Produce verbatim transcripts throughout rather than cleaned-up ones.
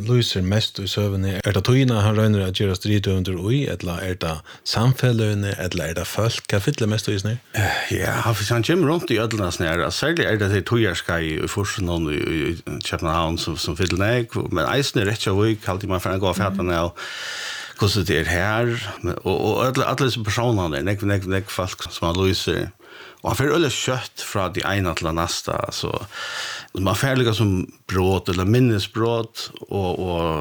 lyser mest i søvnene? Er det tøyene han røyner at gjøre stridøvender ui, eller er det samfellene, eller er det folk? Hva fyller mest i snøy? Ja, han kommer rundt i ødlene snøy. Særlig er det til tøyerskei i Forsen i København som, som fyller nek, men eisen er rett og slett, alltid man får en god fætene av hvordan det er her, og, og alle, alle disse personene, nek, nek, nek folk som han lyser. Og han får øye kjøtt fra de ene til det neste, så man får like som brot eller minnesbrot, og,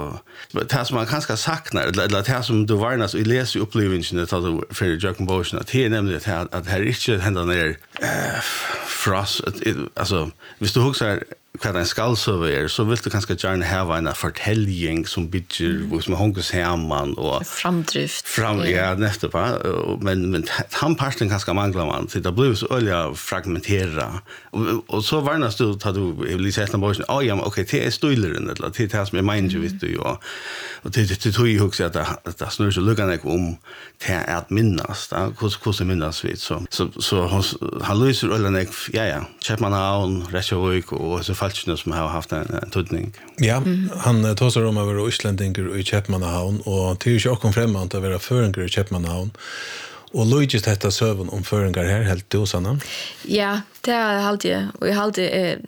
og det som man kanskje saknar, eller, eller det som du varnes, og jeg leser i opplevelsene til du for Jørgen Bosen, at det er nemlig at, at her ikke hender ned eh, fra oss, altså, hvis du husker hva en skalsøve er, så vil du kanskje gjerne hava en fortelling som bygger, mm. som honges hemman, og framdrift. Fram, ja, nettopp, men, men han parten kanskje mangler man, så det blir så olja fragmentera, og, og så varnes du, tar du, jeg vil si etter bosen, å ja, men ok, det er støyleren, eller det er det som er mener, vet du, og, og det er tog jeg husker at det, det snurrer så lukkende ikke om det er at minnes, da, hvordan minnes vi, så, så, så han, han lyser olja, ja, ja, Kjøpmannhavn, Reykjavik, og så falskene som har haft en, en tødning. Ja, mm. han tar seg om å være Íslandinger i Kjøpmannhavn, og det er jo ikke åkken fremmant å være føringer i Kjøpmannhavn. Og logist dette søvn om føringer her, helt du, Sanna? Ja, det er alltid, og jeg har alltid,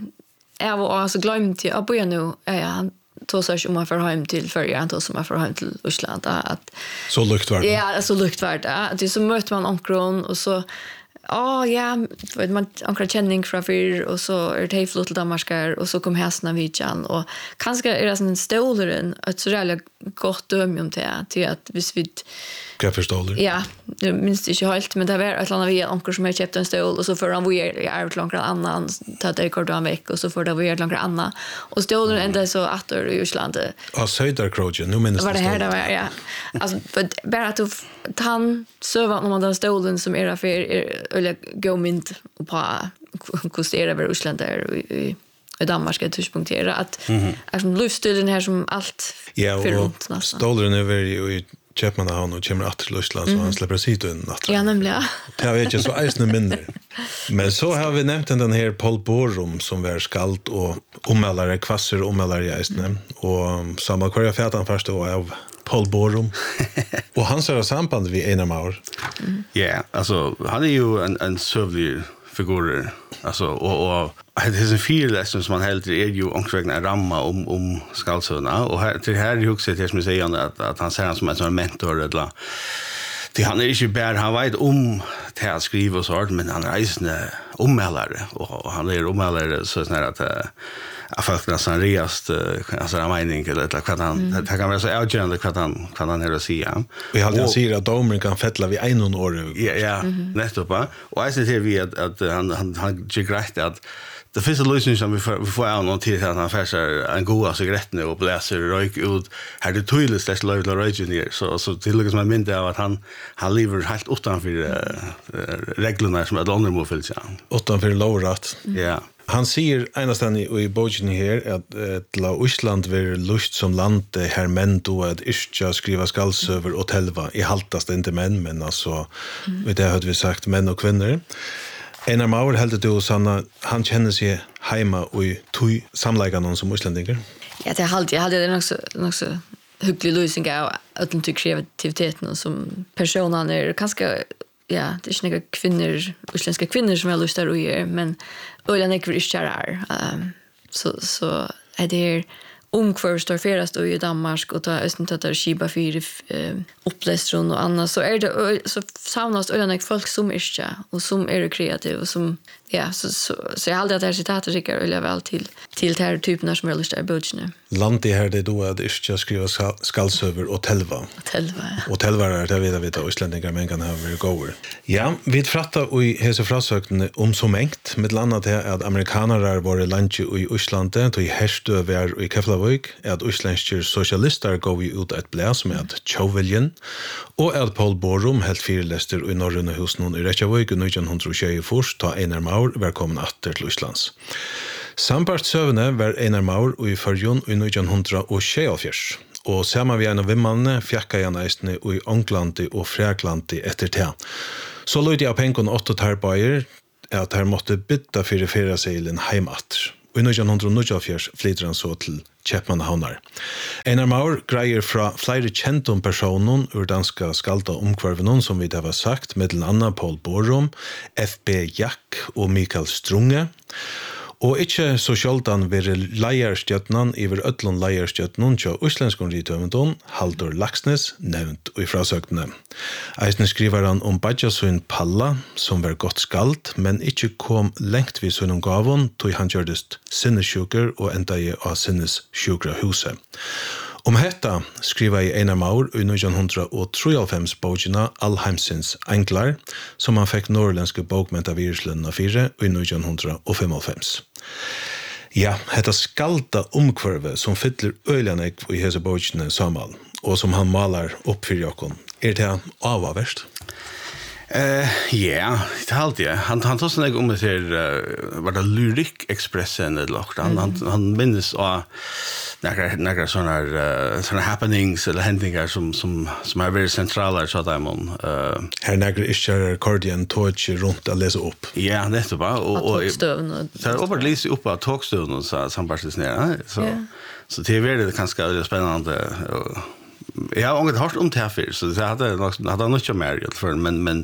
jeg var altså glemt til, jeg bor nå, ja, han tog seg ikke om jeg får hjem til førre, han tog som jeg får hjem til Osland. At, så lukt var det? Ja, så lukt var det. At så møter man omkron, og så Ja, ja, vet man ankra känning från fyr och så är det flott till Danmarkar och så kom hästarna vidjan och kanske är det en stålaren ett så jävla gott döm om det till att hvis vi Kan förstå. Ja, det minst inte helt men det var ett land vi ankor som har köpt en stål och så för han var i är långt annan ta det kort en vecka och så för det var långt annan och stålaren ända så att i Island. Ja, Söderkrogen, nu minns det. Var det här det var ja. Alltså för bara att han söva när man den stålen som är för eller gå mynd på kostera över Island där i i Danmark ska tuspunktera att mm-hmm. är som luftstilen här som allt ja, för runt nästan. Stålen över i Köpmannhavn och kommer att till Ryssland så han släpper sig ut natten. Ja, nämligen. Det har inte så eisne mindre. Men så har vi nämnt den här Paul Borum som var skalt och omälare, kvasser omälare i eisne. Och samma kvar jag fätan först då av Paul Borum. Och han ser samband vid Einar Maur. Mm. Ja, yeah, alltså han är ju en en sövlig figur alltså och och det är en fyrläsning som man helt är ju omkring en ramma om om skalsöna och här till här är också det som säger att att han ser han som en sån mentor eller det han är inte bara han vet om det att skriva och så men han är ju omälare och han är omälare så sån att jag folk nästan reast alltså en mening eller vad han det kan vara så avgörande vad han vad han är att säga. Vi har ju säger att domaren kan fälla vid en år. Ja, ja, nettopp. Och jag ser vi att att han han han gick rätt att det finns en lösning som vi får, vi får av någon tid att han färsar en god cigarett nu och bläser rök ut. Här det tydligt släst löjt och röjt ner. Så, så till och med mindre av att han, han lever helt utanför uh, reglerna som ett andra må fyllt sig. Utanför lovrat. Ja. Yeah. Han säger enastan i, i boken här att ett la Island var lust som land här män då att inte skriva skallsöver och tälva i haltast inte män men alltså mm. vet jag hade vi sagt män och kvinnor. Einar Maur heldur du Sanna han känner sig hemma och i tog samläggarna som islänningar. Ja, det hade jag hade det nog så nog så hygglig lösning av att inte kreativiteten som personen är kanske ja, det är inte kvinnor, isländska kvinnor som har lust att göra men ölen är inte kärar. Um, så så är det omkvar står ferast i Danmark och ta östen att skiba för eh, upplästron och annat så är det så savnas ölen folk som är och som är kreativa och som ja så så så jag hade det här citatet tycker jag väl till till det här typen som är lust att budgeten. Landet här det då att inte skriva skallsöver och telva. Telva. Och telva är det vet vi då islänningar men kan ha very goer. Ja, vi frattar i hese frasökten om så mängd med landet här att amerikaner var landet i Island och i härstö var i Keflavik att isländska socialister går ut ett bläs med att Chauvelin och att Paul Borum helt fyrlester i Norröna husen i Reykjavik i nitton tjugotvå ta Einar Maur velkommen atter til Islands. Sambart søvne var Einar Maur i Førjun i nitton tjugotvå og sammen vi en av vimmene fjakka han eisene i Ånglandi og Fræklandi etter det. Så løyde jeg pengen åtte tarbeier at her måtte bytta fyrir fyrir seilen heimatter. og i nittonhundranittioåtta flyter han så til Kjepmanhavnar. Einar Maur greier fra flere kjentum personer ur danska skalda omkvarvenon som vi det var sagt, med Anna Paul Borum, F B Jack og Mikael Strunge. Og ikke så sjaldan være leierstjøtnan iver øtlun leierstjøtnan til uslenskon ritøvendon, Haldur Laksnes, nevnt og i frasøktene. Eisne skriver han om Badjasun Palla, som var godt skald, men ikke kom lengt vid sunnum gavon, tog han gjørdest sinnessjuker og enda i av sinnessjukra huset. Om hetta skriva i Einar Maur i nittonhundranittiotre bókina Alheimsins Englar, som han fikk norrländske bókmentavirslunna fire i nittonhundrafemtiofem. Ja, hetta skalda omkvarve som fyller øylanegg i hese bókina samal, og som han malar opp fyrir jokkon. Er det avaverst? Eh, ja, det är alltid. Han han tog såna om det här uh, var det Lyrik Expressen eller något. Han han han minns av några några såna uh, såna happenings eller händelser som som som är väldigt centrala så där man eh här några är accordion touch runt att läsa upp. Ja, det är bara och och så är över läsa upp på tågstunden så sambarst ner så så det är väldigt ganska spännande och jag har inte hört om det här för så det hade nog hade nog inte mer för men men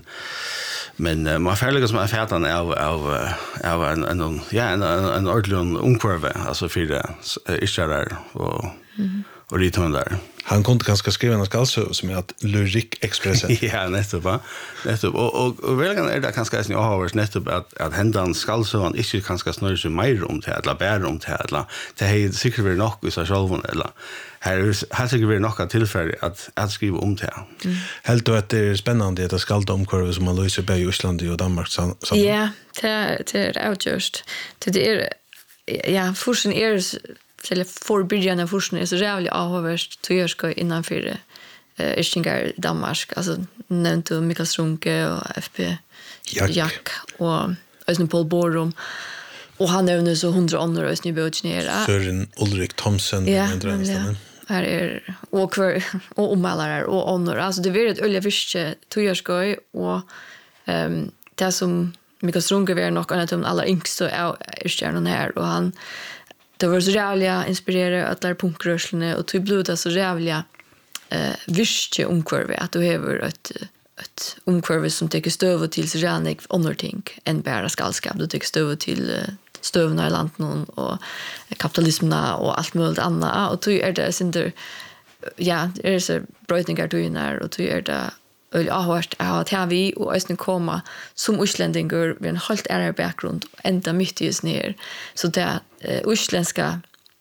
men uh, man färliga som är färdan av av av en en ja en en ordentlig omkurve alltså för det är där och och lite där. Han kunde ganska skriva en skalsö som är att Lyrik Expressen. Ja, nettopp, va. Nettopp. Och och och väl kan är det kanske inte avhårs nettopp att att händan skalsö han inte kanske snurrar sig mer om det eller bättre om det eller det är säkert väl nog i sig själv eller här har säkert väl nog att tillfälle att att skriva om det. Mm. Helt då att det är spännande att skalda omkurve som man löser på i Island och Danmark så. Ja, det det är outjust. Det är ja, forskning är eller forbyrjande forskning är så jävligt avhåverst till jag ska innanför eh Istingar i Danmark alltså nämnt och Mikael Strunke och F P Jack, Jack och Ösnen Paul Borum och han nämner så hundra andra Ösnen i Bötchnera Sören Ulrik Thomsen ja, ja. Här är och kvar och ommalare och andra alltså det blir ett öliga fiske till jag ska och ehm det som Mikael Strunke var nog en av de allra yngsta är stjärnan här och han det var så jävla inspirerande att lära punkrörseln och tog blod så jävla eh visste omkurve att du har ett ett omkurve som tar stöv till så jävla andra ting än bara skallskap du tar stöv till stövna i landet och kapitalismen och allt möjligt annat och tog är det synder ja det är så brötningar du när och tog är det öl ahvart att här vi och ösnen komma som utlänningar med en helt annan bakgrund ända mycket just ner så det uh, utländska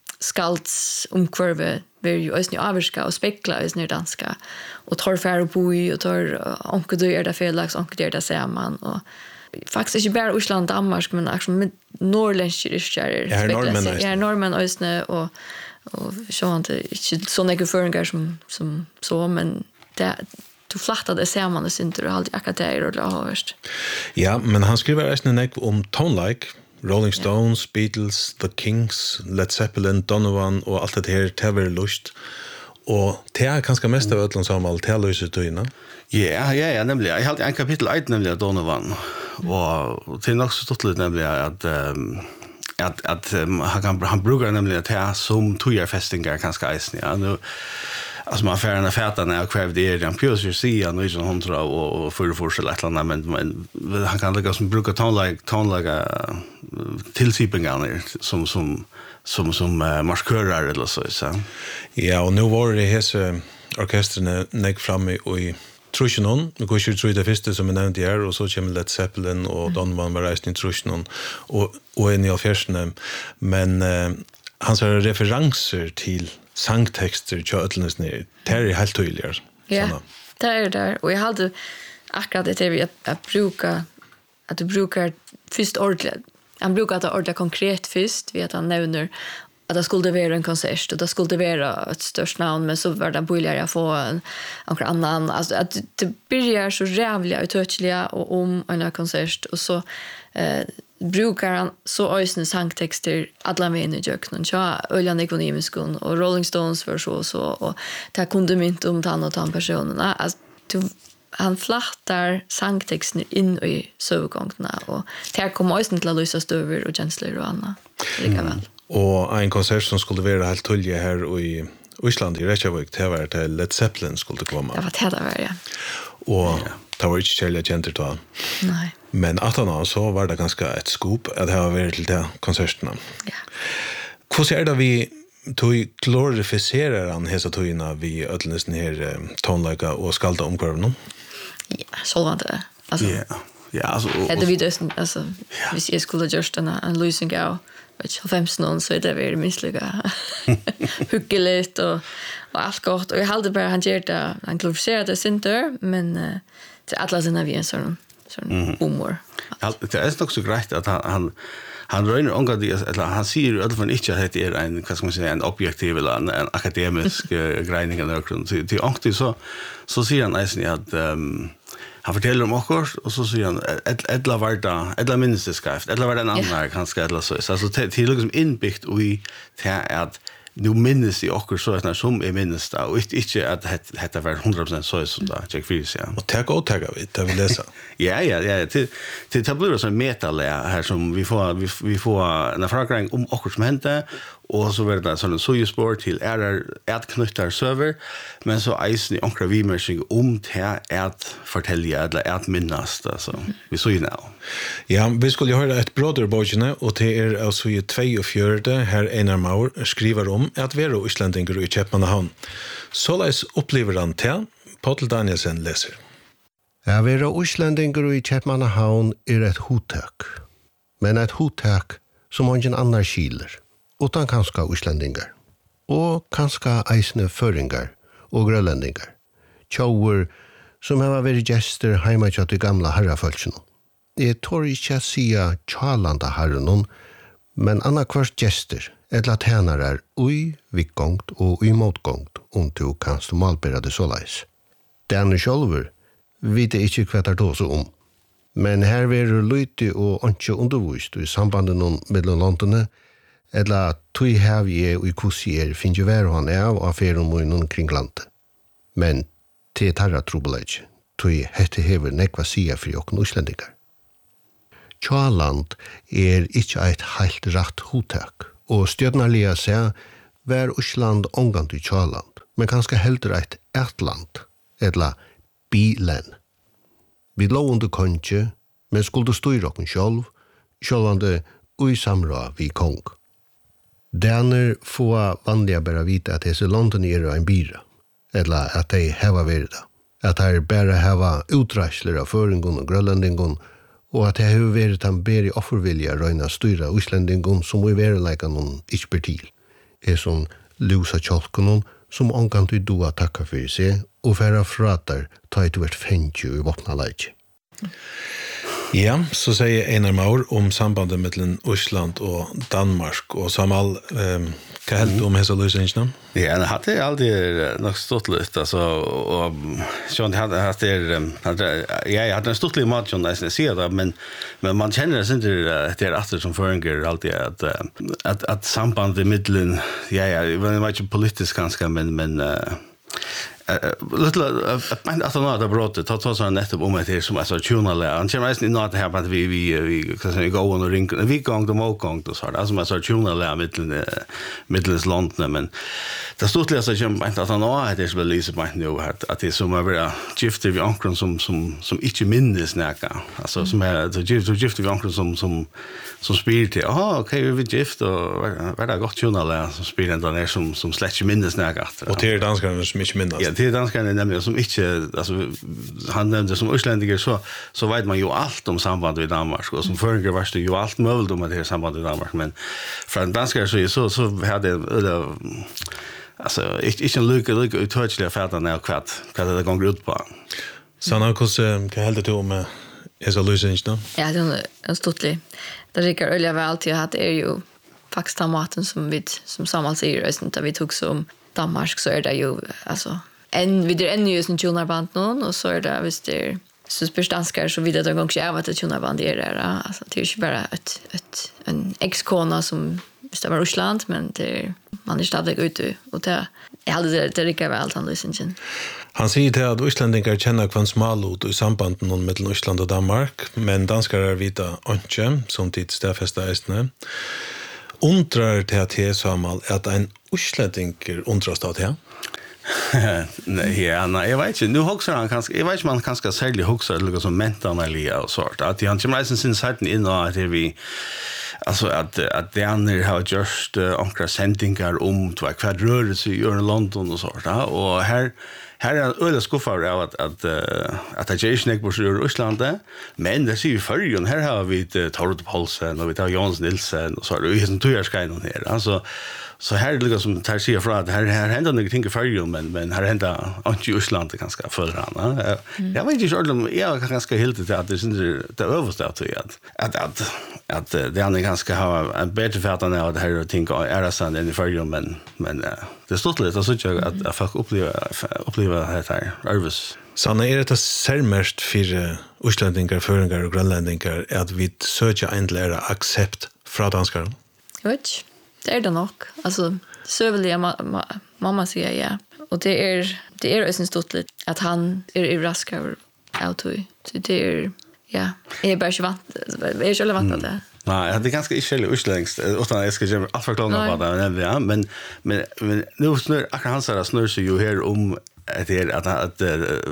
skalds omkvarve vill ju ösnen avska och spekla ösnen danska och tar färre bo i och tar onkel du är det felaks onkel det där ser man och faktiskt inte bara Island Danmark men också med norrländska ryssar ja norrmän ja norrmän ösnen och och så inte så några föringar som som så men det du flattade ser man det synter och alltid akadeir och lahörst. Ja, men han skriver även en om Tone-like, Rolling Stones, ja. Beatles, The Kings, Led Zeppelin, Donovan och allt det här täver lust. Och det är ganska mest av ödlan som allt det löser tøyna. Ja, ja, ja, nämligen. Jag hade en kapitel ett nämligen Donovan. Och det är nog så stort nämligen att um, att att um, han kan han brukar nämligen att ha som tojarfestingar ganska isen ja. Nu alltså man färna en fäta när jag krävde det en pjus se och nu hundra och för för så lätt men men han kan lägga som brukar tone like tone like tillsipingar som som som som uh, marskörar eller så så. Ja, och nu var det hese orkestern nägg framme i Trusjonon, vi går ju tror det första som är nämnt här och så kommer Led Zeppelin och Donovan var resten i Trusjonon och och en i affärsen men uh, hans referenser till sangtexter till ödlens ner. Det är helt tydligare. Ja, det är där. Och jag hade akkurat det till att, att bruka att du brukar först ordentligt. Han brukar att ordentligt konkret först vid att han nämner att det skulle vara en konsert och det skulle vara ett störst namn men så var det börjar jag få en någon annan alltså att det börjar så jävla utötliga och om en konsert och så eh brukar han så ösnen sangtexter alla med i jöknen så öljan ekonomiskon och Rolling Stones för så så och det kunde mynt om tant och tant personerna alltså han flattar sangtexten in i sövgångna och där kommer också till att lösa stöver och känslor och annat. Lika väl. Och en konsert som skulle vara helt tullig här i Island i Reykjavik, det var till Led Zeppelin skulle komma. Det var det där, ja. Och det var inte kärliga genter då. Nej. Men att han så var det ganska ett scoop att det har varit till de konserterna. Ja. Hur ser det vi tog glorificerar han hesa togina vi ödlnesen här tonlägga och skalda omkvarven? Ja, så var det. Alltså, Ja, ja, alltså... Ja, det vid östen, alltså, hvis jag skulle gjort en, en lysning av femton så är det väl misslycka hyggeligt och, och allt gott. Och jag hade bara han gjort det, han glorificerade synter, men uh, till alla sina vi en sån, sån mm. humor. Det är också grejt att han, han Han röner ångar det, eller han säger i alla fall inte att det är en, vad ska man säga, en objektiv eller en, en akademisk uh, greining eller något. Till, till ångtid så, så säger han nästan att um, han fortäller om åkors och så säger han ädla varda, ädla minnes det skrift, ädla varda en annan kanske ädla så. Så det är liksom inbyggt i det att nu minnes i åker så att när som är minnes det och inte att det var hundra procent så som det Jack Fries ja. Och tag och tag vi det vill läsa. Ja ja ja till till tabletter som metalä här som vi får vi, vi får en fråga om åker som hände och så var det sån så sport till är är knuttar server men så isen i ankra vi machine om till att fortälja eller att minnas alltså vi så ju nu. Ja, vi skulle höra ett broderbojne och det är alltså i tjugotvå här Einar Maur skriver om att vara isländinger i Köpenhamn. Så läs upplever han till Paul Danielsen läser. Ja, vara isländinger i Köpenhamn är ett hotak. Men ett hotak som ingen annan skiler. Utan kanske isländinger. Och kanske eisne föringar och grönländinger. Tjauer som har varit gäster hemma i de gamla herrafölksen. Jeg tror ikke å si tjalanda herren, men annakvart gester, eller tænarer ui vikgångt og ui motgångt, om du kanst malbæra det såleis. Denne sjolver vet jeg ikke hva det er så om. Men her verer løyti og ikke undervist i sambandet mellom landene, eller tui hev jeg og kussi er finner vær han av og affæren munn kring landet. Men til tarra trobeleik, tui hette hever nekva sia fri og norslendingar. Tjaland er ikke et helt rett hotak, og stjødnarlige seg var Island omgant i Tjaland, men kanskje heller et etland, eller bilen. Vi lå under konge, men skulle styre okken sjálv, sjálvande ui samra vi kong. Denne få vanliga bara vita at disse London er en bira, eller at de heva verda, at de bare heva utræsler av føringon og grønlandingon, og at det har vært en bedre offervilja røyna styra islendingon som i verleika noen ikke ber til. Er som lusa tjolkonon som omgant i doa takka fyrir seg og færa fratar ta et hvert fengju i våtna leik. Ja, så säger Einar Maur om sambandet mellan Island och Danmark och Samal eh kan helt om hesa lösningarna. Ja, det hade alltid nog stått lite alltså och Sean hade hade hade ja, jag hade en stort mat John där ser det men men man känner det inte det är efter som förenger alltid att att att sambandet mellan ja ja, det var inte politiskt ganska men men little men att han hade brått ta ta så nettopp om det som alltså tunala han känner nästan inte att här att vi vi vi kan säga gå och ringa vi gång de och gång då så här alltså så tunala mitten mittens landet men det stod läsa jag inte att han har det är väl lite på nu att att det som är gifte vi ankron som som som inte minns näka alltså som är så gifte gifte vi ankron som som som spelar till ah okej vi gift och vad det gott tunala som spelar den där som som släcker minns näka och det är danskarna som inte minns ja det är danskarna nämligen som inte alltså han nämnde som isländiker så så vet man ju allt om samband med Danmark och som förr var det ju allt möjligt om att det är samband med Danmark men från danskar så så så hade det alltså inte en lucka lucka uttouchliga färda när kvart vad det går ut på. Sanna hur kan helt det om är så lösningen? Ja, det är en stortlig. Det rikker öliga väl till att det är ju faktiskt maten som vi som Samal säger är inte vi tog som Danmark så är det ju alltså en vid det ännu just en tunarband någon och så är det visst det så spärstanskar så vid det en gång jag vet att tunarband är det alltså det är ju bara ett ett en ex-kona som visst det var Ryssland men det man är stadigt ute och det jag hade det det rikar väl han lyssningen. Han säger till att Islänningar känner kvann smalot i sambanden mellan Island och Danmark, men danskar är vita inte, som tid stäfesta ästne. Undrar till att det är sammal att en Islänningar undrast av det? Nej, ja, nej, jag vet inte. Nu huxar han kanske, jag vet inte man kanske särskilt huxar lite som mentanaliga och sånt. Att han kommer reisen sin sätten in och att vi alltså att att det andra har just uh, ankra sändningar om två kvart rörelse i London och sånt. Och här här är öle skuffar av att att uh, att det är snäck på i Ryssland, men det ser ju förrjun här har vi uh, Torot Paulsen och vi tar Jans Nilsen och så är det som tur ska in här. Alltså så här ligger som tar sig för att här här händer något ting i förrjun, men men här händer inte i Ryssland ganska för han. Mm. Jag vet inte om jag ganska helt det att det är det översta att att att att det andra ganska ha en bättre färd än att här ting är det sant i förrjun, men men det står lite så jag att att folk upplever upplever det här nervös. Sanna, är det särmest för Islänningar, föringar och grönlänningar att vi söker en lära accept från danskar? Jag vet det är det nog. Alltså, sövliga ma- ma- mamma säger ja. Och det är det är ju stort lite att han är i rask över autoi. Så det är ja, är bara så vant. Är ju själva vant det. Nej, det är ganska iskälligt urslängst utan jag ska ge allt förklara på det men ja, men men men nu snur akkurat han säger snur så ju här om att det att att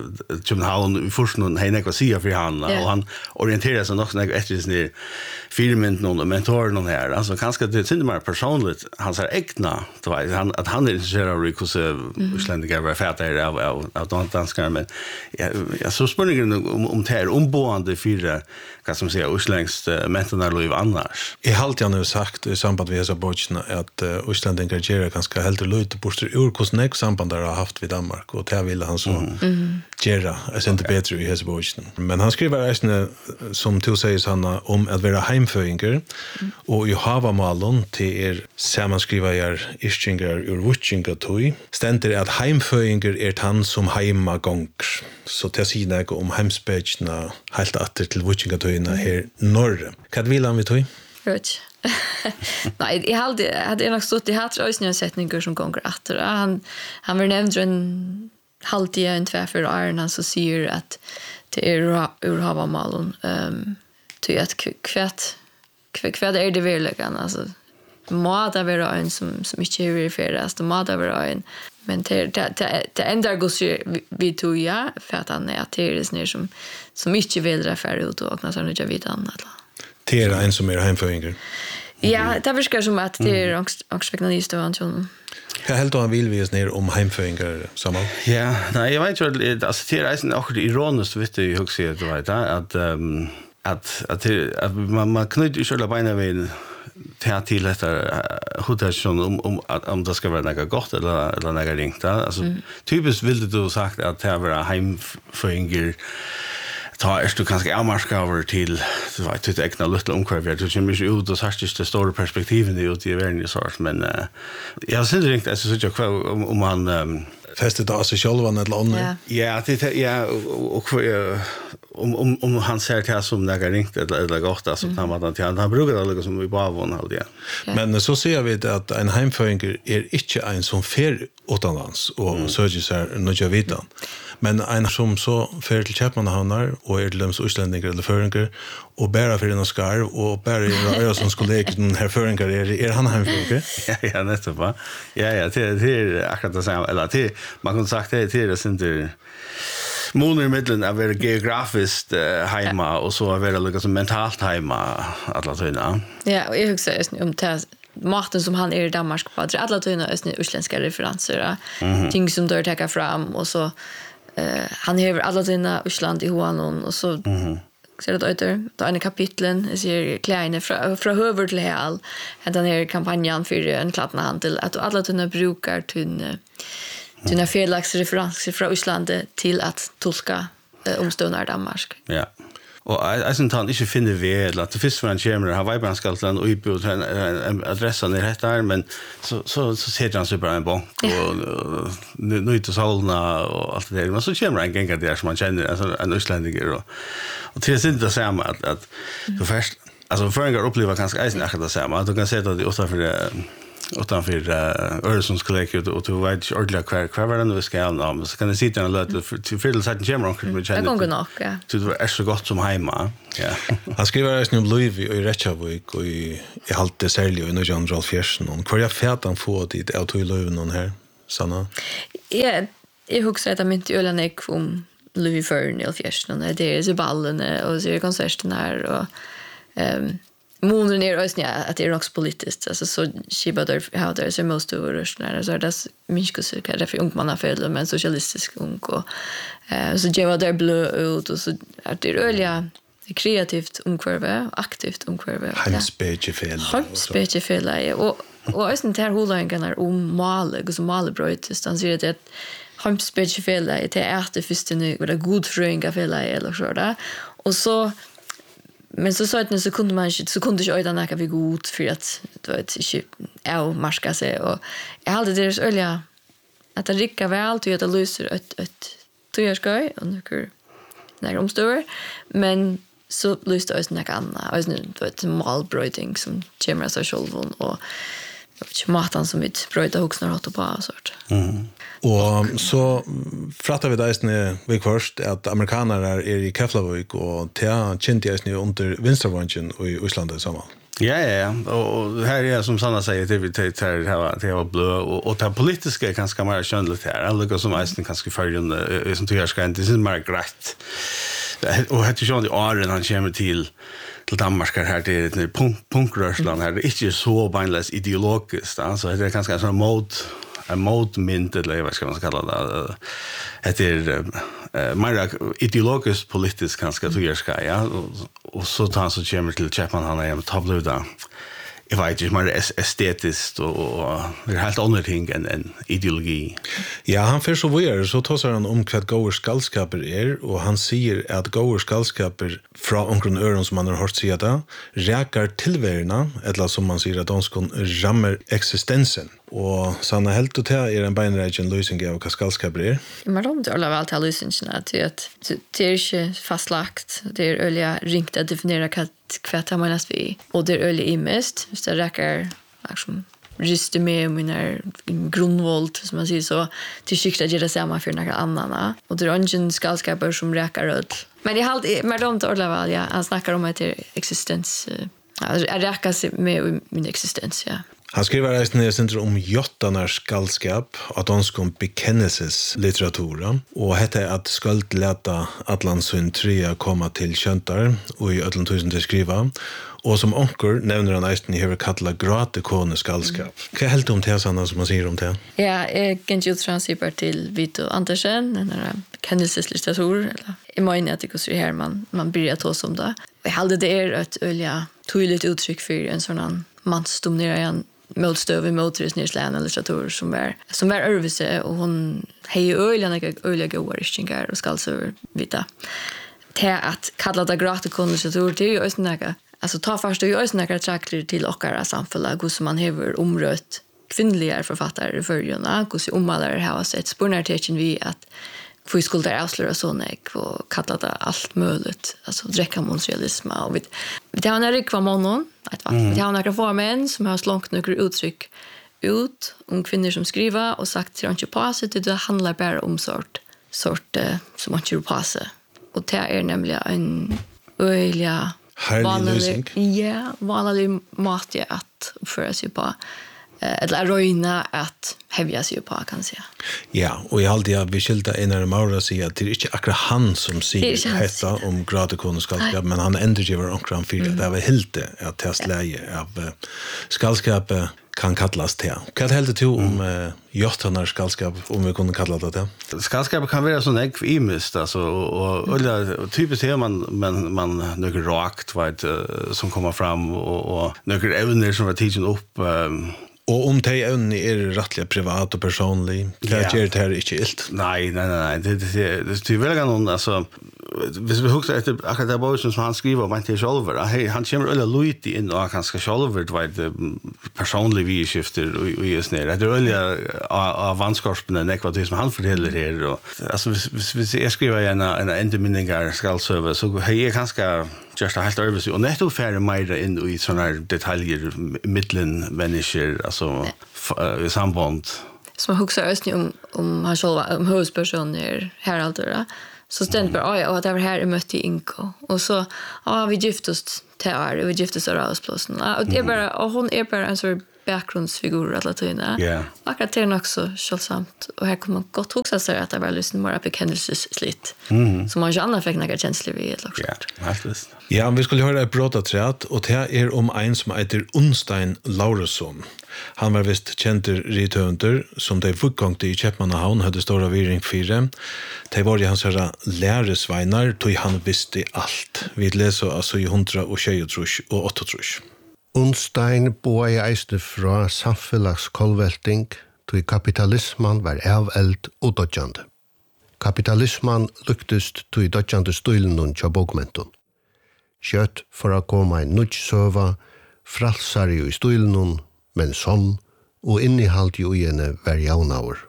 Köpenhamn först någon henne kan säga för han och han orienterar sig nog något efter sin filmen någon mentor någon här alltså kanske det syns mer personligt han säger äkta då han att han är intresserad av hur Islänningar var färdiga av av av danskar men jag så spänningen om om det här omboende fyra kan som säga urslängst mentorna liv annars. Jag har alltid nu sagt i samband med dessa böckerna att uh, Islänningar gör ganska helt lite bort ur hur samband har haft vid Danmark och det ville han så mm. göra är inte bättre i dessa böckerna. Men han skriver även som du säger Sanna om att vara heimföinger mm. och i havamalon till er sammanskriva er ischingar ur vutchinga tui ständer att heimföinger är han som heima gånger. Så det säger något om heimspöckerna helt åter till vutchinga tui här norr. Vad vill han vi tog? Vet. Nej, jag hade hade nog stått i hatrösningen sättningar som gånger åter. Han han var nämnd en halvtid en två för Arna så säger att det är ur havamalon ehm till att kvätt kvätt är det verkligen alltså må det vara en som som inte är verifieras det må det vara en men det det det ändrar går vi tog ja för att han är att det är snär som som inte vill referera ut och när så nu jag vet annat. Det är en som är heimföinger. Ja, det verkar som att det är också vägna honom. Jag helt och han vill vi ner om heimföinger samman. Ja, nej, jag vet inte alltså det är också ironiskt vet du hur ska det vara att att att att man man kan inte köra beina vid ta till detta hotellstation om om om det ska vara något gott eller eller något ringt alltså mm. typiskt vill du sagt att det var heimföinger ta är du kanske avmarska över till så vet du egna lilla omkvarv du kommer ju ut och särskilt det stora perspektiven det ut i världen så men uh, jag ser det inte så jag om om han um, fäste då så själva ett land. Ja, det ja och om om om han ser det som något ringt eller eller gott alltså han var han han brukar det liksom i bavon hade ja. Men så ser vi att en heimföinger är inte en som fer utomlands och söker sig något jag vet. Men en som så fer till Köpenhamn och är till dem Islänningar eller föringar och bära för en skar och bära jag som skulle den här föringar är är han heimföinger? Ja, ja, nästan va. Ja, ja, det det är akkurat det samma eller det man kan sagt det det är inte månader i mitten av vara geografiskt uh, hemma och så vara lika som mentalt hemma alla tiden. Ja, och jag huxar om det maten som han är i Danmark på alla tiden är utländska referenser mm-hmm. ting som dör ta fram och så uh, han har alla tiden Island i honom och så mm-hmm. ser det ut där då en kapitlen ser kleine från från huvud till hel att den här kampanjen för en klattna handel att alla tiden brukar tunna tunna felaktsreferenser från Island till att tolka uh, omståndar Danmark. Ja. Och jag syns han inte finner väl att det finns för en kämmer har varit ganska land och utbud en adressen är rätt där men så så så ser han sig bara en bank och nu inte sålna och allt det där men så kämmer en gänga där som man känner alltså en isländiker och och det är inte det samma att att för först alltså föringar upplever ganska isen att det samma att du kan säga att det ofta för utanför uh, Öresundskollegiet och du vet inte ordentligt kvar kvar var det nu vi ska ha men så kan det sitta och låta till för sätten kommer onkel med känner. Det går nog, ja. Så det är så gott som hemma. Ja. Han skriver ju om Louis i Reykjavik och i i halte sälj och i Jan Rolf Fjersen och kvar jag färt han får dit auto i Löven någon här Sanna. Ja, jag huxar att jag inte öla nek om Louis Fern i Fjersen och det är så ballen och så är konserten här och ehm månen är också att det är också politiskt alltså så skiba där how there is most of us när så det minst så kan det för ung man har men socialistisk ung och eh så det var där blå ut och så att det öliga kreativt omkvarve aktivt omkvarve handspegelfel handspegelfel och och är inte här hållingarna om male och så male bröt så ser det handspegelfel det är det första nu vad det god fröinga fel eller så där och så men så sa det så kunde man inte så kunde jag inte näka vi god för att du vet inte är marska sig och jag hade det så öliga att det rikka väl till att det löser ett ett tujärskoj och nu när de står men så löste det något annat alltså du vet malbröding som kommer så själv och maten som vi bröda huxnar åt på sort. Mm. Och så pratar vi där istället vi först att amerikaner är i Keflavik och te kände jag nu under vänstervången i Island samma. Ja ja ja och här är som Sanna säger det vi tar här det var blå och och det politiska är ganska mer skönligt här alla som är ganska följande som tycker ska inte sin mer grätt. Och hade ju de åren han kommer till till Danmark här det är ett punk punkrörsland här det är inte så bindless ideologiskt alltså det är ganska sån mod en modmynt eller vad ska man kalla det det är uh, mer ideologiskt politiskt ganska tyska ja och, och så tar han så kommer till Chapman han är toppluda jag vet inte mer estetiskt och det är helt annat ting än en ideologi. Ja, han för så vidare så tar han om vad goer skallskaper är och han säger att goer skallskaper från omkring öron som man har hört säga det räkar tillvärna eller som man säger att de ska rammer existensen. Och Sanna helt och det är en beinreigen lösning av vad skallskaper är. Men de då alla allt lösningen att det det är inte fastlagt det är öliga ringt att definiera vad kvart man läst vi och det är öliga imest så det räcker liksom just med om när grundvolt som man säger så till skikta ge det samma för några andra och det är ingen skallskaper som räcker ut. Men det halt med de då alla ja han snackar om att det är existens alltså är räcker sig med min existens ja. Han skriver resten i centrum om jottarnas skallskap, att de ska bekennelses litteratura, och hette att skuld leta Atlantsund trea komma till köntar, och i ödlan tusen till skriva, och som onker nämner han resten i hur kallar gratekone skallskap. Vad är helt om det, Sanna, som man säger om det? Ja, jag kan ju transfer till Vito Andersen, den här bekennelseslitteratur, eller jag menar att det går så här man, man börjar ta som det. Jag hade det är ett öliga tydligt uttryck för en sån mansdominerad motstöv mot Rysnirslän eller litteratur som är som är örvise och hon hej öliga några öliga goaristingar och ska så vita. Det att kalla det gratekone litteratur det är ju också några alltså ta först och göra några trakter till ochara samfällag hur som man häver omrött kvinnliga författare för jona hur så omalare har sett spårnartecken vi att för skulle där avslöja såna och kalla det allt möjligt alltså dräcka mondialism och vi det har när kvar månnågon att va det har några formen som har slängt några uttryck ut om kvinnor som skriver och sagt till inte passa det det handlar bara om sort sort som man inte passa och det är nämligen en öliga vanlig ja vanlig mat att uppföra sig på eller röjna att hävja sig på kan säga. Ja, och jag alltid vi skilta en av Maura säger att det är inte akkurat han som säger detta om gratekone skallskap, men han ändrar ju var omkring för det är väl helt att testläge av skallskap kan kallas det. Vad helt det om uh, jottarnas skallskap om vi kunde kalla det det? Skallskap kan vara sån ägg imist alltså och eller typiskt är man men man några rakt vet som kommer fram och och några ävner som var tidsen upp um, och om det är är rättliga privat och personlig. Det gör det här inte ilt. Nej, nej, nej, nej. Det det det är väl någon alltså hvis vi husker etter akkurat det boken som han skriver om til sjølver, han kommer øyla lojt inn og han skal sjølver, du vet, personlig vidskifter og gjøres ned. Det er øyla av vannskapene, nekva det som han forteller her. Og, altså, hvis, hvis jeg skriver en, en endeminninger skaldsøve, så har jeg ganske just det helt øvelse, og nettopp færre mer inn i sånne detaljer, middelen mennesker, altså i samband. Som man husker østning om, om han selv, om hovedpersoner her alt det, så ständigt bara, ja, och det var här jag mötte Inko. Och så, ja, vi gifte oss till här, vi gifte oss av Ravsplåsen. Ja, och det är bara, och hon är bara en sån bakgrundsfigur alla tiden. Yeah. Akkurat det är också källsamt. Och här kommer man gott också säga att det var lyssna mer bekännelseslitt. Mm. Så man inte annars fick några känslor vid ett Ja, helt visst. Ja, vi skulle høre et brotatræt, og det er om en som heter Unstein Lauresson. Han var vist kjenter rithøvender, som de fullgångte i Kjeppmannahavn hadde stora viring fire. De var i hans herra læresveinar, tog han visste alt. Vi leser altså i hundra og tjejutrush og åttatrush. Unstein boa i eisne fra samfellagskolvelting, tog kapitalisman var aveld og dodjande. Kapitalisman luktest tog dodjande støylen tja bokmenton. Kjøtt for å komme en nudgsøva, fralsar jo i støylen, men sånn, og innehalt jo igjen hver jaunaur.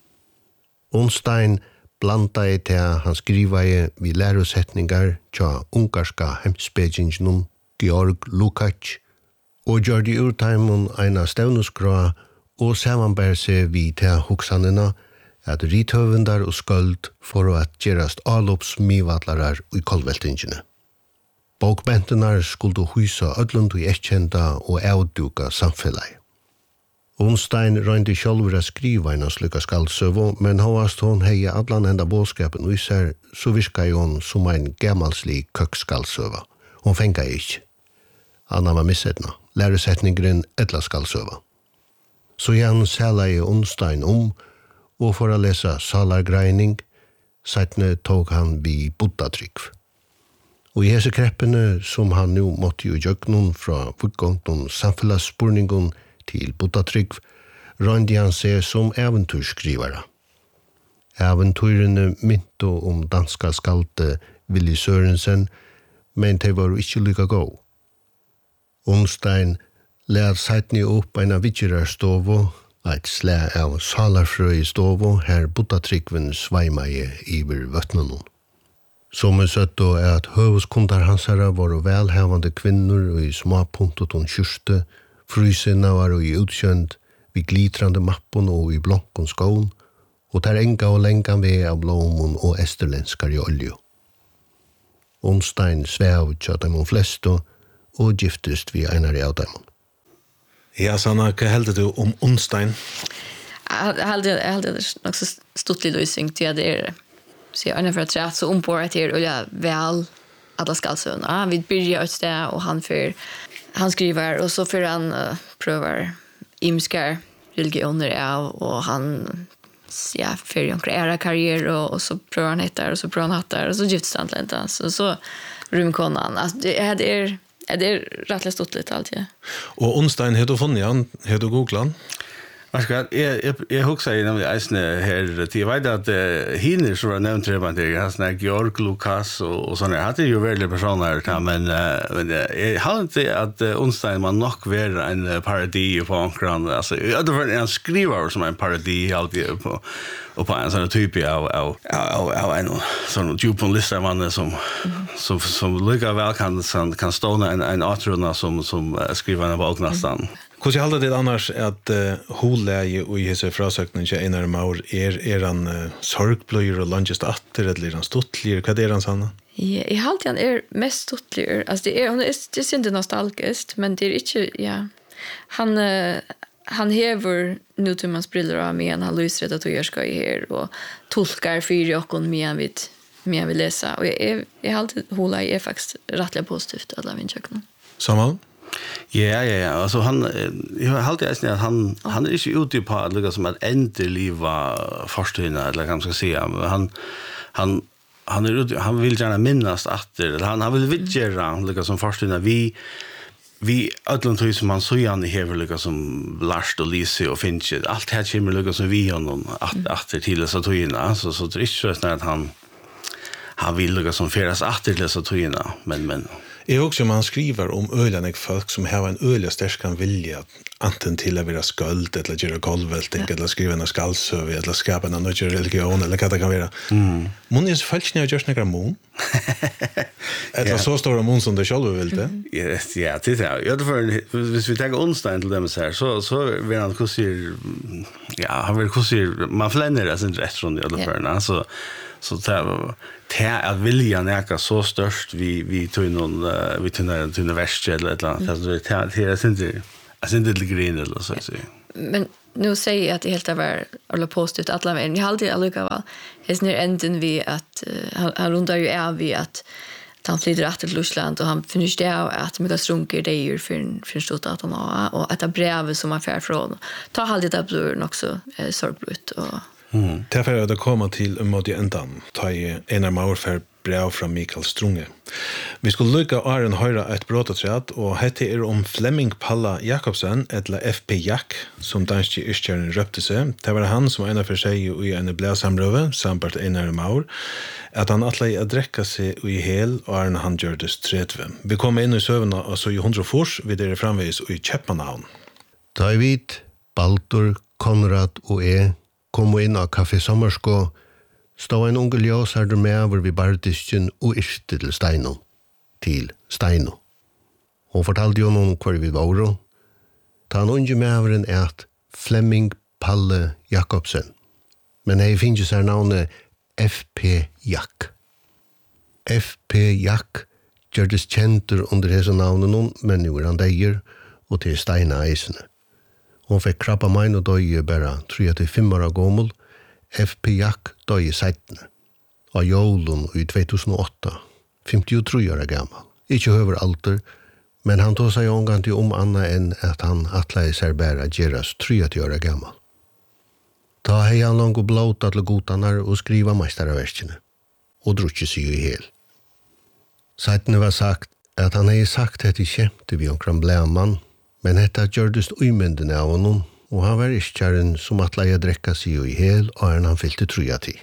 Unstein blanda i til han skriva i vi lærosetningar tja ungarska hemspegingen Georg Lukács, og gjør de urteimen eina stevnuskra og samanbær seg vi til hoksanina at rithøvendar og skuld for å at gerast alopsmivatlarar i kolveltingene. Bokbentenar skulle hysa ödlund og ekkjenda og avduka samfellag. Unstein røyndi sjálfur að skriva eina slukka skaldsøvo, men hóast hon heia allan enda båskapen og især, så virka hon som ein gamalslig køkkskaldsøva. Hon fenga ikkje. Anna var missetna, læresetningren etla skaldsøva. Så igjen sæla i Unstein om, og for å lesa salargreining, seitne tog han vi buddhatrykv. Og i hese kreppene som han nu måtte jo gjøgnon fra fullgångton samfellagsspurningon til buddhatrykv, røyndi han seg som eventyrskrivara. Eventyrene mynte om danska skalte Willy Sørensen, men de var ikke lykka gå. Unstein lær seitni opp eina vidgerarstovo, eit slæ av salarfrøy stovo, her buddhatrykven sveimaie iver vøtnanon. Som er søtt og er at høvuskundar hansara var velhavande kvinnor og i småpuntot hon kyrste, frysina var og i utkjönd, vi glitrande mappon og i blonkon skån, og der enga og lengan ved av blomon og esterlenskar i oljo. Unstein svev tja dem om flesto, og giftest vi einar i av dem. Ja, Sanna, hva heldur du om Unstein? Jag hade jag hade också stått lite och syngt till det är så jag ungefär tror så om på att det är ja väl alla skalsöna. Vi börjar ut där och han för han skriver och så för han uh, prövar imskar religioner av och han ja för en karriär karriär och, och så prövar han hittar och så prövar han hattar och så gifts han inte så så rumkonan alltså det är det är det är rätt stort lite alltid. Og Unstein, har du funnet han? Har du googlet han? Jag jag jag huxar i namn Eisne här till jag vet att hinner så var nämnt det man det har såna Georg Lukács och och såna hade ju väldigt personer där men men jag har inte att Unstein man nog vara en parodi på ankran alltså det var en skrivare som en parodi alltid på och på en sån typ av av av av en sån djup listar man som som som lika väl kan kan stå en en author som som skriver en bok nästan. Hvordan halder det annars at uh, holeie og i hese frasøkningen til Einar Maur er, er han uh, sorgbløyer og langest atter, eller er han stuttligere? Hva er han sann? Ja, jeg halte han er mest stuttligere. Altså, det er, det er, det er ikke nostalgisk, men det er ikke, ja. Han, uh, han hever nutumans briller av meg, han lyser at jeg skal i her, og tolkar fyra och med han vill med han vill läsa. Och jag jag har alltid holeie er faktisk rettelig positivt alla min kjøkken. Samal? Ja, ja, ja. Altså han jeg har alltid sagt at han han er ikke ute på at liksom at endeliva forstøyna eller hva man skal si. Han han han er ute, han vil gjerne minnas at eller han han vil vidgjera liksom forstøyna vi vi allan tøy som han så gjerne hever liksom som Lars og Lise og Finch alt her kommer liksom som vi honom at at til så tøyna så så det er ikke sånn at han han vill lukka som feras atter til dessa tøyina, men, men... Jag också man skriver om öliga folk som har en öliga stärkan vilja anten till att vara skuld eller göra golvvälting ja. Eller skriva en skallsöv eller skapa en ny religion eller vad det kan vara. Mm. Mun är så falskt när jag gör några mun. Eller ja. Så stora mun som det själva vill det. Ja, ja, det är jag för hvis vi tar onsdag till dem så här så så vill han kursir ja, han vill kursir man flänner det sen rätt från det alla för alltså så det det är vilja näka så störst vi vi tog någon uh, vi tog någon till väst eller ett annat alltså det det är inte jag syns det green eller så så men nu säger jag att det helt är alla postet alla men jag har alltid alluka va är när änden vi att uh, han rundar ju är vi att han flyttar rätt till Ryssland och han finner det att mycket strunker det är för för stort att han har och att det brev som han får från ta alltid det blir också eh, sorgbrut och Mm. Därför är det komma till en mot ändan. Ta i en av maur för brev från Mikael Strunge. Vi skulle lycka Aron höra ett brotaträd och hette är om Flemming Palla Jakobsen eller F P Jack som danske yrkjärnen röpte sig. Det var han som ena för sig i en bläsamröve samt en av maur att han atla att dräcka sig i hel och Aron han gjordes tredve. Vi kom in i sövna och så i hundra fors vid det framvis i Köpenhamn. David, Baldur, Konrad och E kom inn av Kaffe Sommerskå, stod en unge ljøsarder med hvor vi bardisken og yrste til Steino, til Steino. Hun fortalte jo noen hvor vi var, ta han unge med er at Flemming Palle Jakobsen, men jeg finner seg navnet F P Jack. F P Jack gjørtes kjenter under hese navnet noen, men jo er han deier, og til Steina eisene. Hon fikk krabba mein og døye bare tre til fem år gammel. F P Jack døye seitene. Av jolun i två tusen och åtta, femtiotre år gammal. Ikke høver alter, men han tog seg omgang til om anna enn at han atleie seg bare gjeras trettio år gammal. Ta hei han langt og blåta til gotanar og skriva meistaraverskene, og drutje seg i hel. Seitene var sagt at han hei sagt at i kjemte vi omkring blæmann, men detta gjørdes uimendene av honom, og han var iskjæren som at leie drekka seg i hel, og er han fyllte truja til.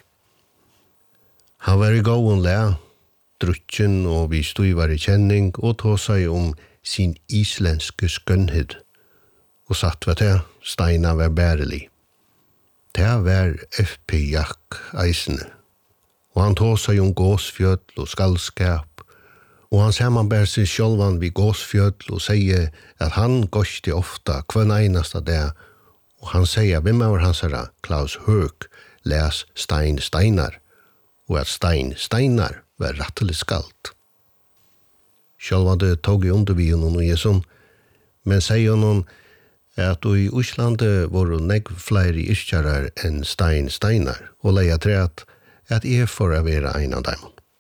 Han var i gåen le, drukken og vi stod var i kjenning, og tog seg om sin islenske skønnhed, og satt ved det, steina var bærelig. Det var F P Jack eisene, og han tog seg om gåsfjøtl og skallskap, og han sammanbär sig självan vid gåsfjöll och säger att han gåste ofta kvann einasta det och han säger vem var hans herra Klaus Höök läs Stein Steinar och att Stein Steinar var rattelig skalt. Självan det tog i under vid honom och Jesun men säger honom att i Uslande var det negv flere iskjarar än Stein Steinar och leia trätt att är för att vara en av dem.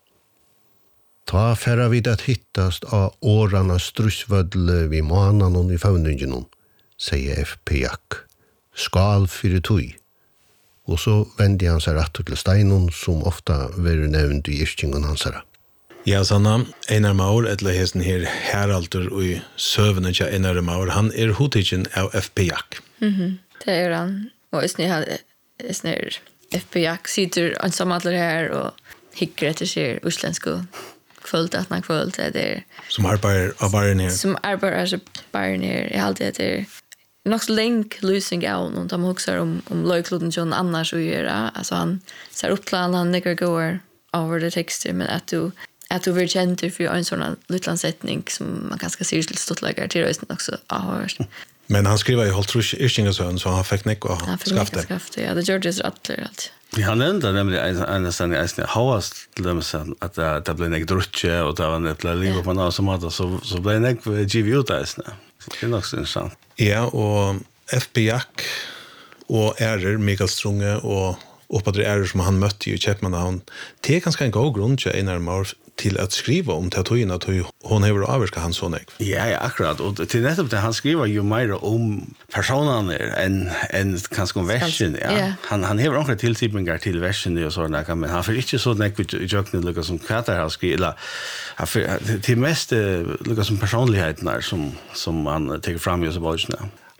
Ta färra vid att hittast av årarna strussvödle vid månaden och i favningen, säger F P Jack. Skal fyrir tui. Och så vände han sig rätt till Steinon som ofta var nevnt i yrkingen hans herra. Ja, Sanna, Einar Maur, eller hesen her heralder og i søvende til Einar Maur, han er hotikken av F P Jack. Mhm, det er han. Og er F P Jack sitter ensamma her og hikker etter seg uslensk og kvöld att när kvöld det är som arbetar av baren här som arbetar av baren här är alltid det är nog så länk losing out och de också om om löjkloden John annars och göra alltså han ser upp plan han never går over the texter men att du att du vill känna för en sån liten sättning som man ganska ser till stort lägger till rösten också ja men han skriver ju håll tror jag så så han fick näck och skafta skafta ja det Georges Rattler allt. Ja, han nämnde nämligen en sån en havast till dem sen att det blev en drutche och det var ett liv på något som hade så så blev en G V U där så det är nog så intressant. Ja, och F P Jack och Erer Mikael Strunge och uppåt Erer som han mötte i Köpenhamn. Det är ganska en god grund till Einar Maur till att skriva om tatuin att hon har avskat hans son. Ja, ja, akkurat. Och till nettopp det han skriver ju mer om personerna än än kanske om versen, ja. Yeah. Han han har också tilltipningar till versen och såna kan men han för inte så näck vid Jökne Lucas som Katar har skrivit eller till mest Lucas som personligheterna som som man tar fram ju så bara.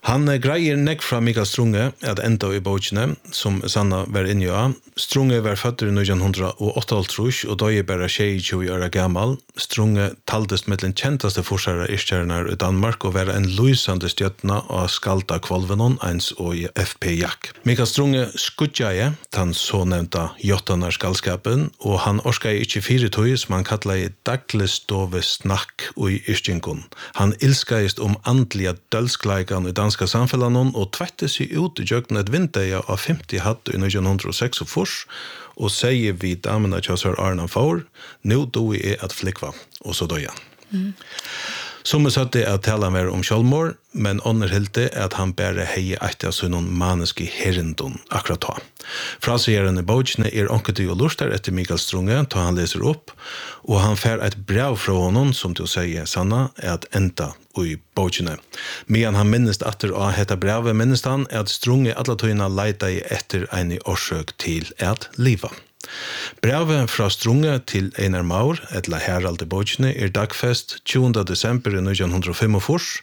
Han greier nekk fra Mikael Strunge at enda i bøkene, som Sanna var inne av. Strunge var født i nitton åtta og da er bare tjueto år gammal. Strunge taldes med den kjentaste forsere iskjerner i Danmark og var en lysende stjøttene av skalta kvalvenon, ens og i F P Jack. Mikael Strunge skudjaje, han så nevnte jottanar skalskapen, og han orskei ikke fire tøy som han kallet i dagligstove snakk og i iskjenkon. Han ilskeist om andlige dølskleikan i dansk danska samfellanon og tvette seg ut i jøkken et vinteia av femti hatt i nitton oh six og sier vi damene kjøsar Arna for, nå do er at flikva, og så døya. Mm. Som er satt det at tala mer om sjálvmord, men underhilte er at han bare heier etter seg noen maneski herindun akkurat ta. Frasigeren i bøkene er onket og lustar etter Mikael Strunge, ta han leser opp, og han fer et brev fra honom, som du sier, Sanna, er at enda i bøkene. Men han minnest atter av hetta brevet, minnest han at Strunge alle tøyna leita i etter en årsøk til at liva. Brevet fra Strunge til Einar Maur, etla Herald i bøkene, er dagfest tjuende desember nitton oh fem,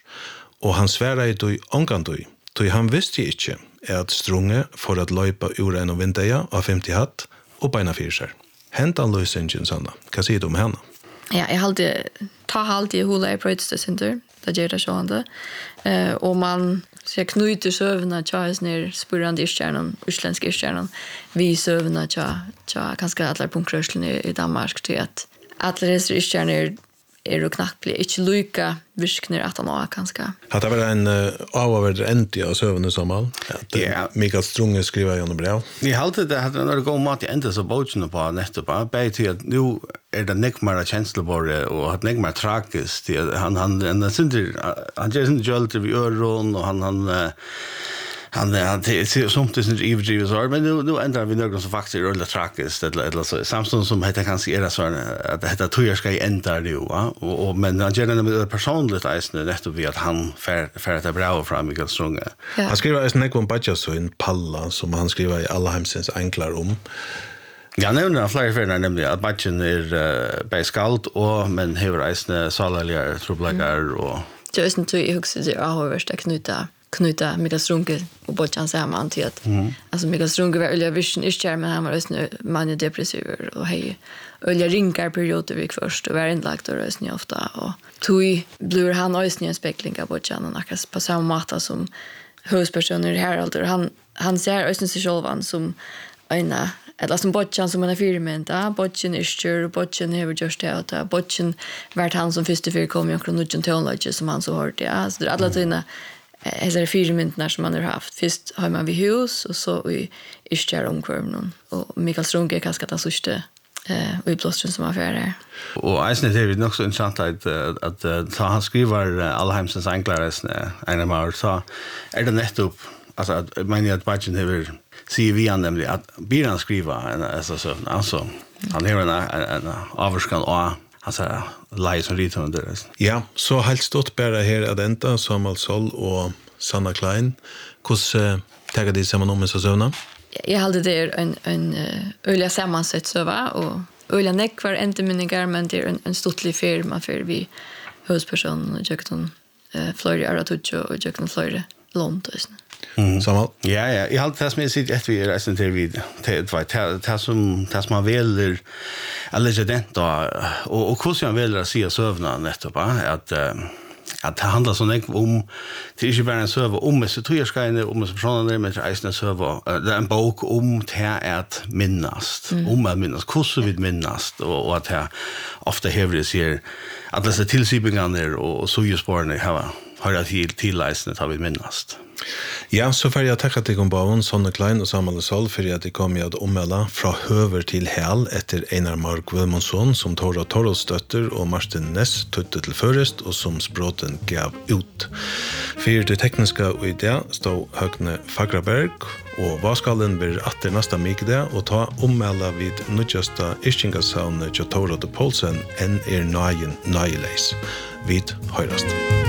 og han sværa i døy ångandøy, tøy han visste ikke at Strunge for at løypa ur en og vindeia av femti hatt og beina fyrir seg. Hentan løysingen, Sanna. Hva sier du om henne? Ja, jeg halde, ta halde i hula i prøytestesinter, det gjør det sjående, eh, og man så knyter søvnene tja ner spurrande iskjernen, uslenske iskjernen, vi søvnene tja, tja kanskje alle punkrørslene i Danmark til at alle disse iskjerner er jo knappt blir ikke lykke virkner at han også kanskje. Hadde det vært en uh, avhverd endi av søvnene sammen? At yeah. Mikael Strunge skriver gjennom brev? Jeg halte det at når det går mat i enda så bøkene på nettopp, bare til at nå er det nekmere kjenslebåret og at nekmere tragisk. Han, han, han, han, synder, han gjør sin gjølter ved øren og han, han han han ser som det är ivrig så men nu nu ändrar vi något som faktiskt är väldigt tragiskt eller eller så Samsung som heter kanske är så att det tror ska ändra det va och, och men han gör med personligt äsne rätt och vi att han för för att det bra fram Mikael Strunge. Ja. Han skriver en nekon budget så en palla som han skriver i alla hemsens enklar om. Ja, nevner flere fyrner nemlig at budgeten er uh, beiskalt og men hever eisne salaljer, troblegger og det är inte så jag huxar det har varit knuta knuta Mikael Strunge och Botchan samman till att mm. alltså Mikael Strunge var öliga vision är kär men han var just manja depressiv och hej öliga rinkar perioder vi först och var inlagt och röst ni ofta och tog blir han ösn en speckling av Botchan och nakas på samma matta som huvudpersonen i Herald och han han ser ösn sig själv som ena eller som Botchan som en firmen där Botchan är kör Botchan har just det att Botchan vart han som första för kom jag från Tonlodge som han så hört ja så alla dina är det fyra minuter som man har haft. Först har man vid hus och så i iskär omkvarmen. Och Mikael Strunge är kanske den sista eh, och i plåstren som affär är. Och eisen är det också intressant att, att, att ta han skriver alla hemsens enklare en av så är det nettopp alltså att man att budgeten har säger vi han nämligen att blir han skriva en alltså så alltså han har en en avskan och alltså lies som ritar under det. Ja, så helt stått bara här att ända Samuel Sol och Sanna Klein. Hur uh, tagar de samman om så såna? Jag hade det en en öliga sammansätt så va och öliga neck var inte minningar men det är en, en stortlig firma för vi husperson och Jackson eh Florida Aratucho och Jackson Florida London. Mm. Samuel. Ja, ja, jag har det som jag sitter efter vi resten till vid till det som det som man väljer allegedent och och hur ska man välja att se sövna nettopp att att det handlar så mycket om det är ju bara en server om så tror jag ska in om så personer med en server det är en bok om det är att minnast om att minnas hur så vid minnast och, och att det ofta hävdar det ser att det är tillsipningar och så ju spåren har har det till tillläsnet har vi minnast. Ja, så får jeg takke til Gombaven, Sonne Klein og Samuel Sol for at de kom i at ommelde fra høver til hæl etter Einar Mark Wilmonsson som Tora Torres støtter og Martin Ness tøtte til først og som språten gav ut. For det tekniske og idé stod Høgne Fagraberg og Vaskallen blir atter neste mykde og ta ommelde vid nødjøste Ischingasavnet til Tora de Polsen enn er nøyen nøyeleis. Vid høyrest.